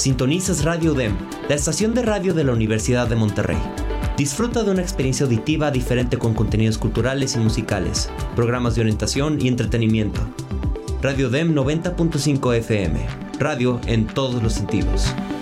Sintonizas Radio UDEM, la estación de radio de la Universidad de Monterrey. Disfruta de una experiencia auditiva diferente con contenidos culturales y musicales, programas de orientación y entretenimiento. Radio UDEM 90.5 FM, radio en todos los sentidos.